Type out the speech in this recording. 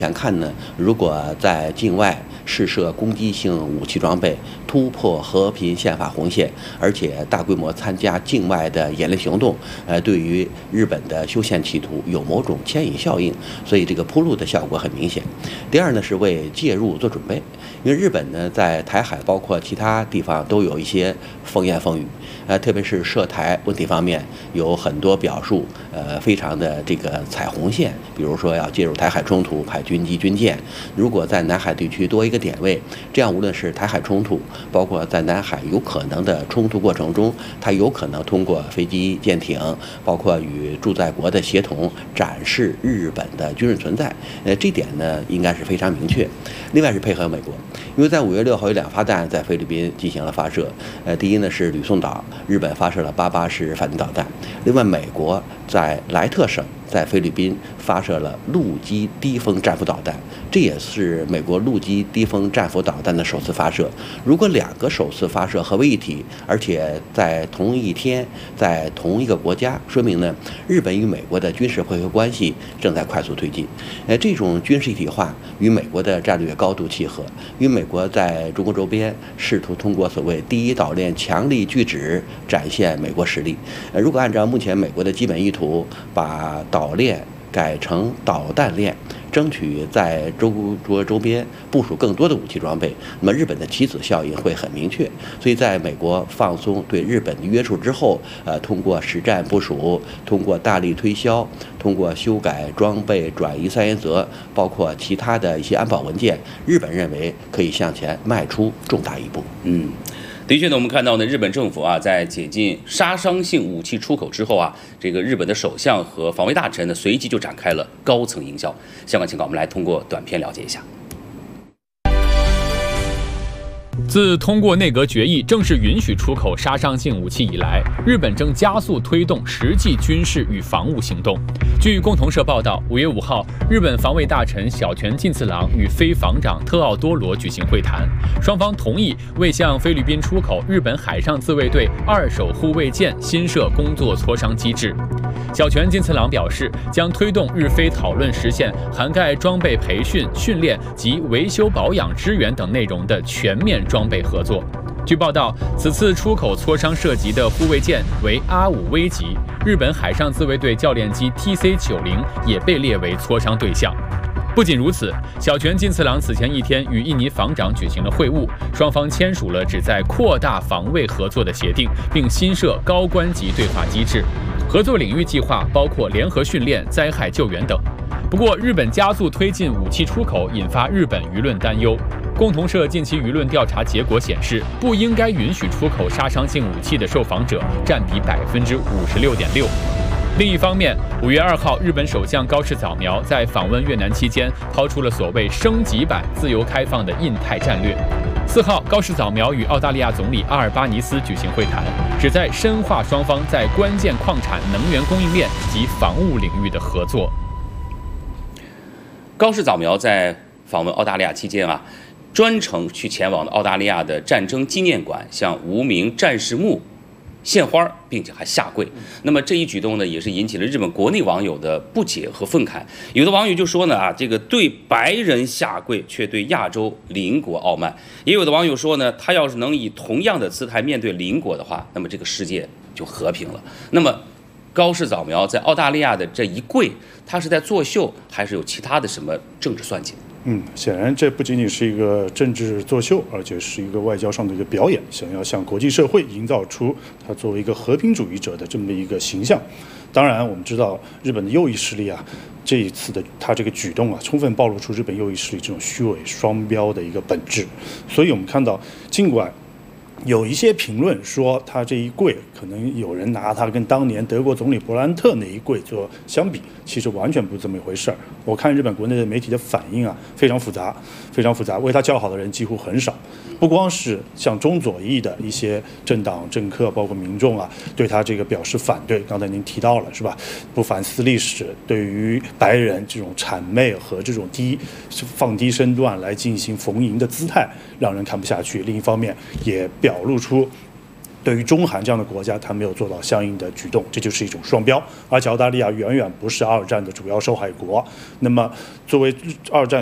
前看呢，如果在境外试射攻击性武器装备，突破和平宪法红线，而且大规模参加境外的演练行动，对于日本的修宪企图有某种牵引效应，所以这个铺路的效果很明显。第二呢，是为介入做准备，因为日本呢在台海包括其他地方都有一些风言风语，特别是涉台问题方面有很多表述，非常的这个踩红线，比如说要介入台海冲突，派军机军舰，如果在南海地区多一个点位，这样无论是台海冲突，包括在南海有可能的冲突过程中，它有可能通过飞机、舰艇，包括与驻在国的协同，展示日本的军事存在。这点呢应该是非常明确。另外是配合美国，因为在5月6号有2发弹在菲律宾进行了发射。第一呢是吕宋岛，日本发射了88式反舰导弹。另外，美国在莱特省在菲律宾发射了陆基低风战斧导弹，这也是美国陆基低风战斧导弹的首次发射。如果2个首次发射合为一体，而且在同一天，在同一个国家，说明呢，日本与美国的军事配合关系正在快速推进。这种军事一体化与美国的战略高度契合，因为美国在中国周边试图通过所谓第一岛链强力拒止展现美国实力。如果按照目前美国的基本意图，把岛链改成导弹链，争取在中国周边部署更多的武器装备，那么日本的棋子效应会很明确。所以在美国放松对日本的约束之后，通过实战部署，通过大力推销，通过修改装备转移三原则，包括其他的一些安保文件，日本认为可以向前迈出重大一步。 的确呢，我们看到呢，日本政府啊，在解禁杀伤性武器出口之后啊，这个日本的首相和防卫大臣呢，随即就展开了高层营销。相关情况，我们来通过短片了解一下。 自通过内阁决议正式允许出口杀伤性武器以来，日本正加速推动实际军事与防务行动。据共同社报道，5月5号，日本防卫大臣小泉进次郎与非防长特奥多罗举行会谈，双方同意为向菲律宾出口日本海上自卫队2手护卫舰新设工作磋商机制。小泉进次郎表示，将推动日菲讨论实现涵盖装备培训、训练及维修保养支援等内容的全面装备合作。据报道，此次出口磋商涉及的护卫舰为阿5危级，日本海上自卫队教练机 TC-90也被列为磋商对象。不仅如此，小泉进次郎此前一天与印尼防长举行了会晤，双方签署了旨在扩大防卫合作的协定，并新设高官级对话机制。合作领域计划包括联合训练、灾害救援等。不过，日本加速推进武器出口，引发日本舆论担忧。共同社近期舆论调查结果显示，不应该允许出口杀伤性武器的受访者占比56.6%。另一方面，5月2号，日本首相高市早苗在访问越南期间，抛出了所谓升级版自由开放的印太战略。4号，高市早苗与澳大利亚总理阿尔巴尼斯举行会谈，旨在深化双方在关键矿产能源供应链及防务领域的合作。 高市早苗在访问澳大利亚期间啊，专程去前往澳大利亚的战争纪念馆，向无名战士墓献花，并且还下跪。那么这一举动呢，也是引起了日本国内网友的不解和愤慨。有的网友就说呢，这个对白人下跪，却对亚洲邻国傲慢。也有的网友说呢，他要是能以同样的姿态面对邻国的话，那么这个世界就和平了。那么高市早苗在澳大利亚的这一跪，他是在作秀，还是有其他的什么政治算计？ 显然这不仅仅是一个政治作秀，而且是一个外交上的一个表演，想要向国际社会营造出他作为一个和平主义者的这么一个形象。当然，我们知道日本的右翼势力啊，这一次的他这个举动啊，充分暴露出日本右翼势力这种虚伪双标的一个本质。所以我们看到，尽管有一些评论说他这一跪，可能有人拿他跟当年德国总理勃兰特那一跪做相比，其实完全不是这么一回事儿。我看日本国内的媒体的反应啊，非常复杂，非常复杂。为他叫好的人几乎很少，不光是像中左翼的一些政党政客，包括民众啊，对他这个表示反对。刚才您提到了是吧？不反思历史，对于白人这种谄媚和这种放低身段来进行逢迎的姿态，让人看不下去。另一方面，也表露出对于中韩这样的国家，它没有做到相应的举动，这就是一种双标。而且澳大利亚远远不是2战的主要受害国，那么作为2战